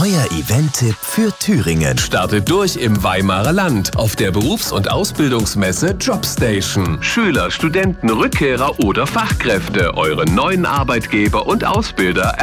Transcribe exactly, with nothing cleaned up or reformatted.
Euer Event-Tipp für Thüringen. Startet durch im Weimarer Land auf der Berufs- und Ausbildungsmesse Jobstation. Schüler, Studenten, Rückkehrer oder Fachkräfte, eure neuen Arbeitgeber und Ausbilder